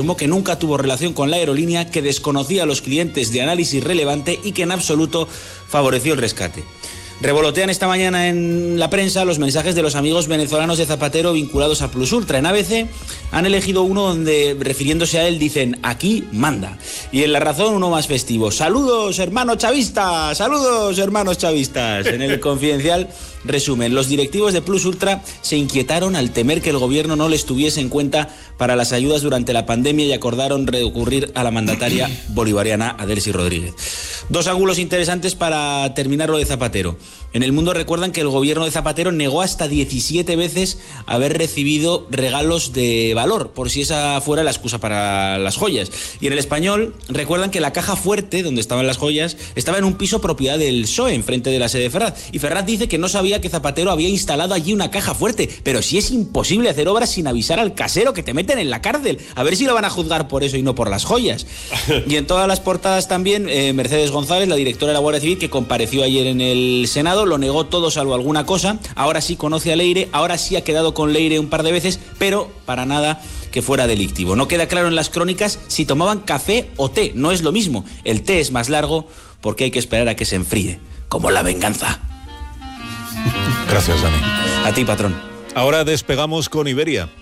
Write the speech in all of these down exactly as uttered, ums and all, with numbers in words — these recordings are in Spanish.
afirmó que nunca tuvo relación con la aerolínea, que desconocía a los clientes de análisis relevante y que en absoluto favoreció el rescate. Revolotean esta mañana en la prensa los mensajes de los amigos venezolanos de Zapatero vinculados a Plus Ultra. En A B C han elegido uno donde, refiriéndose a él, dicen: aquí manda. Y en La Razón, uno más festivo: saludos, hermanos chavistas, saludos, hermanos chavistas. En El Confidencial resumen: los directivos de Plus Ultra se inquietaron al temer que el gobierno no les tuviese en cuenta para las ayudas durante la pandemia y acordaron recurrir a la mandataria bolivariana Adelcy Rodríguez. Dos ángulos interesantes para terminar lo de Zapatero. En El Mundo recuerdan que el gobierno de Zapatero negó hasta diecisiete veces haber recibido regalos de valor, por si esa fuera la excusa para las joyas. Y en El Español recuerdan que la caja fuerte, donde estaban las joyas, estaba en un piso propiedad del P S O E, enfrente de la sede de Ferraz. Y Ferraz dice que no sabía que Zapatero había instalado allí una caja fuerte. Pero si es imposible hacer obras sin avisar al casero, que te meten en la cárcel. A ver si lo van a juzgar por eso y no por las joyas. Y en todas las portadas también, eh, Mercedes González, la directora de la Guardia Civil, que compareció ayer en el Senado, lo negó todo salvo alguna cosa. Ahora sí conoce a Leire, ahora sí ha quedado con Leire un par de veces, pero para nada que fuera delictivo. No queda claro en las crónicas si tomaban café o té, no es lo mismo. El té es más largo porque hay que esperar a que se enfríe, como la venganza. Gracias, Dani. A ti, patrón. Ahora despegamos con Iberia.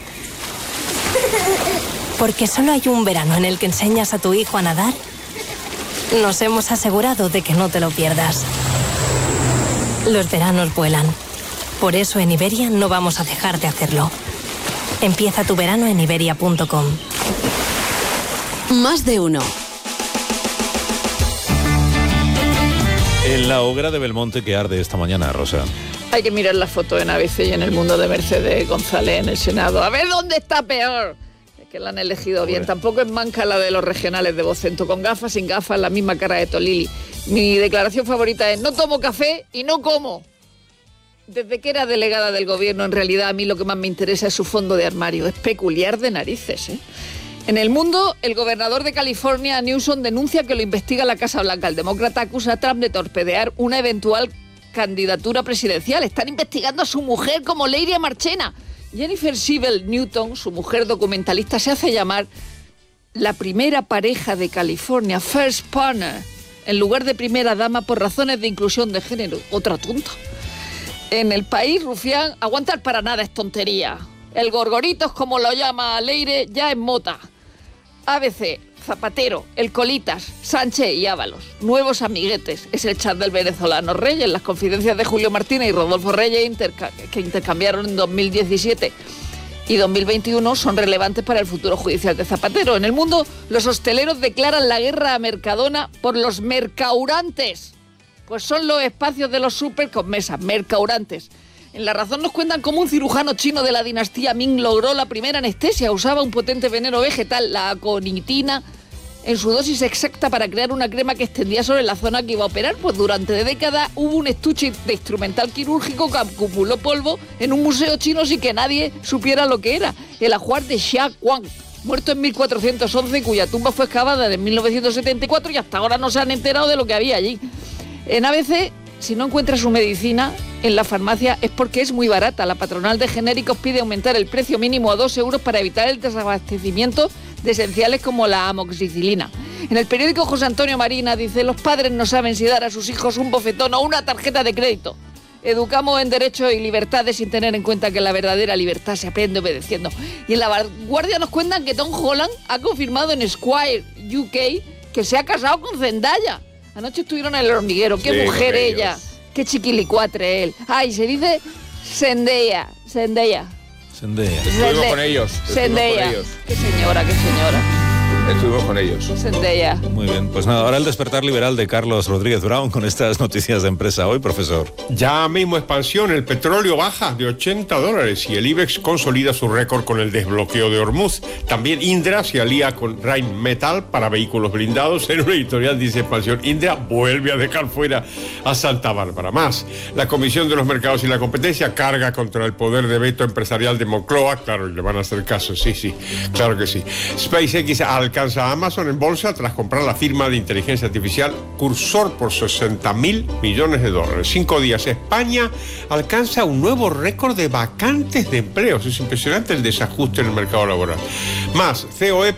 Porque solo hay un verano en el que enseñas a tu hijo a nadar, nos hemos asegurado de que no te lo pierdas. Los veranos vuelan. Por eso en Iberia no vamos a dejar de hacerlo. Empieza tu verano en iberia punto com. Más de uno. En la hoguera de Belmonte que arde esta mañana, Rosa. Hay que mirar la foto en A B C y en El Mundo de Mercedes González en el Senado. A ver dónde está peor. Es que la han elegido bien. Tampoco es manca la de los regionales de Vocento. Con gafas, sin gafas, la misma cara de Tolili. Mi declaración favorita es: no tomo café y no como. Desde que era delegada del gobierno, en realidad a mí lo que más me interesa es su fondo de armario. Es peculiar de narices, ¿eh? En El Mundo, el gobernador de California, Newsom, denuncia que lo investiga la Casa Blanca. El demócrata acusa a Trump de torpedear una eventual candidatura presidencial. Están investigando a su mujer como Leiria Marchena. Jennifer Siebel Newton, su mujer documentalista, se hace llamar la primera pareja de California, first partner, en lugar de primera dama, por razones de inclusión de género. Otra tonta. En El País, Rufián: aguantar para nada es tontería. El gorgoritos, como lo llama Leire, ya es mota. A B C: Zapatero, El Colitas, Sánchez y Ábalos, nuevos amiguetes. Es el chat del venezolano Reyes. Las confidencias de Julio Martínez y Rodolfo Reyes, interca- que intercambiaron en dos mil diecisiete y dos mil veintiuno, son relevantes para el futuro judicial de Zapatero. En El Mundo, los hosteleros declaran la guerra a Mercadona por los mercaurantes. Pues son los espacios de los súper con mesas, mercaurantes. En La Razón nos cuentan cómo un cirujano chino de la dinastía Ming logró la primera anestesia. Usaba un potente veneno vegetal, la aconitina, en su dosis exacta para crear una crema que extendía sobre la zona que iba a operar. Pues durante décadas hubo un estuche de instrumental quirúrgico que acumuló polvo en un museo chino sin que nadie supiera lo que era. El ajuar de Xia Guang, muerto en mil cuatrocientos once, cuya tumba fue excavada en mil novecientos setenta y cuatro y hasta ahora no se han enterado de lo que había allí. En A B C, si no encuentra su medicina en la farmacia es porque es muy barata. La patronal de genéricos pide aumentar el precio mínimo a dos euros para evitar el desabastecimiento de esenciales como la amoxicilina. En el periódico, José Antonio Marina dice: los padres no saben si dar a sus hijos un bofetón o una tarjeta de crédito. Educamos en derechos y libertades sin tener en cuenta que la verdadera libertad se aprende obedeciendo. Y en La Vanguardia nos cuentan que Tom Holland ha confirmado en Esquire U K que se ha casado con Zendaya. Anoche estuvieron en El Hormiguero. Qué sí, mujer ella. Qué chiquilicuatre él. Ay, se dice Zendaya. Zendaya. Zendaya. Estuvimos con ellos. Zendaya. Con ellos. Qué señora, qué señora. Estuvimos con ellos. Zendaya. Muy bien, pues nada, ahora el despertar liberal de Carlos Rodríguez Brown con estas noticias de empresa hoy, profesor. Ya mismo expansión, el petróleo baja de ochenta dólares y el IBEX consolida su récord con el desbloqueo de Hormuz. También Indra se alía con Rheinmetall para vehículos blindados. En una editorial dice expansión: Indra vuelve a dejar fuera a Santa Bárbara. Más, la Comisión de los Mercados y la Competencia carga contra el poder de veto empresarial de Moncloa. Claro, le van a hacer caso, sí, sí, claro que sí. SpaceX alcanza a Amazon en bolsa tras comprar la firma de inteligencia artificial Cursor por sesenta mil millones de dólares. Cinco días, España alcanza un nuevo récord de vacantes de empleos. Es impresionante el desajuste en el mercado laboral. Más, C O E